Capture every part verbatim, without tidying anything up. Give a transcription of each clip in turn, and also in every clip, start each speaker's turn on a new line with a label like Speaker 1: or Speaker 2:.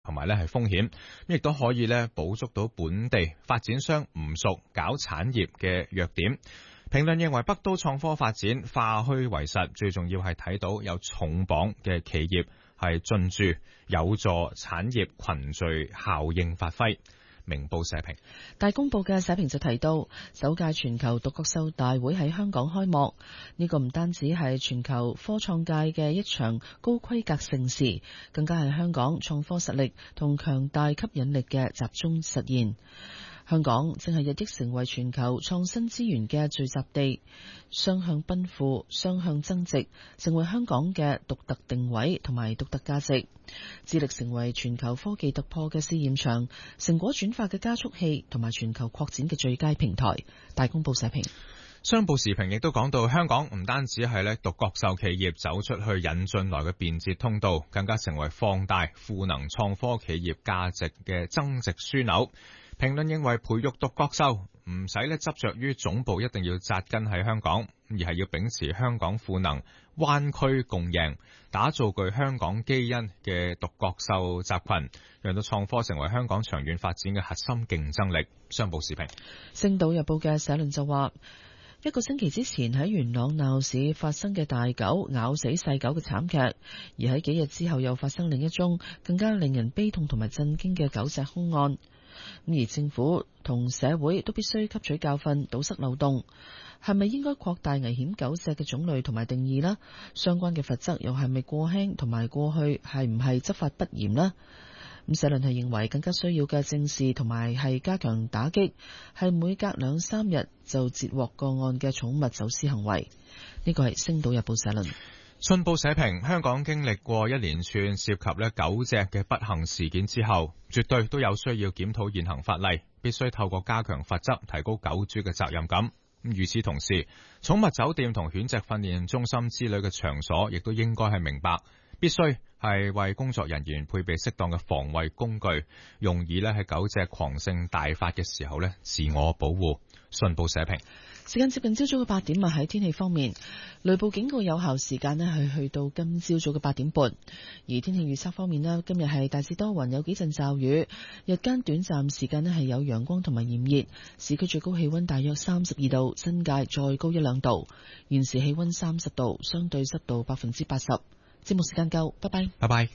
Speaker 1: 同埋咧係風險，亦都可以咧補足到本地發展商唔熟搞產業嘅弱點。評論認為北都創科發展化虛為實，最重要係睇到有重磅嘅企業係進駐，有助產業群聚效應發揮。明報社評。
Speaker 2: 大公報嘅社評就提到，首屆全球獨角獸大會喺香港開幕，呢、這個唔單止係全球科創界嘅一場高規格盛事，更加係香港創科實力同強大吸引力嘅集中實現。香港正係日益成為全球創新資源嘅聚集地，雙向奔赴，雙向增值，成為香港嘅獨特定位同埋獨特價值，致力成為全球科技突破嘅試驗場、成果轉化嘅加速器同埋全球擴展嘅最佳平台。大公報社評。
Speaker 1: 商報時評亦都講到，香港唔單止係咧獨角獸企業走出去引進來嘅便捷通道，更加成為放大賦能創科企業價值嘅增值樞紐。評論認為，培育獨角獸唔使咧執着於總部一定要紮根喺香港，而係要秉持香港賦能、灣區共贏，打造具香港基因嘅獨角獸集群，讓到創科成為香港長遠發展嘅核心競爭力。商報時評。
Speaker 2: 星島日報嘅社論就話，一個星期之前喺元朗鬧市發生嘅大狗咬死細狗嘅慘劇，而喺幾日之後又發生另一宗更加令人悲痛同埋震驚嘅狗隻兇案。而政府同社會都必須吸取教訓，堵塞漏洞。係咪應該擴大危險狗隻嘅種類同埋定義呢？相關嘅罰則又係咪過輕，同埋過去係唔係執法不嚴呢？咁社論係認為更加需要嘅正視同埋係加強打擊，係每隔兩三日就截獲個案嘅寵物走私行為。呢個係星島日報社論。
Speaker 1: 信報社評，香港經歷過一連串涉及咧狗隻嘅不幸事件之後，絕對都有需要檢討現行法例，必須透過加強罰則，提高狗主嘅責任感。咁與此同時，寵物酒店同犬隻訓練中心之類嘅場所，亦都應該係明白，必須係為工作人員配備適當嘅防衛工具，用以咧喺狗隻狂性大發嘅時候咧自我保護。信報社評。
Speaker 2: 時間接近朝早嘅八點啊，喺天氣方面，雷暴警告有效時間呢係去到今朝早嘅八點半。而天氣預測方面呢，今日係大致多雲，有幾陣驟雨，日間短暫時間呢係有陽光同埋炎熱，市區最高氣溫大約三十二度，新界再高一兩度。現時氣溫三十度，相對濕度百分之八十。節目時間夠，拜拜。
Speaker 1: 拜拜。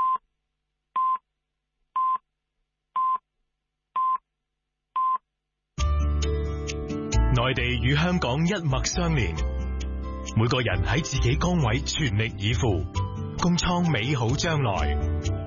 Speaker 3: 內地與香港一脈相連，每個人喺自己崗位全力以赴，共創美好將來。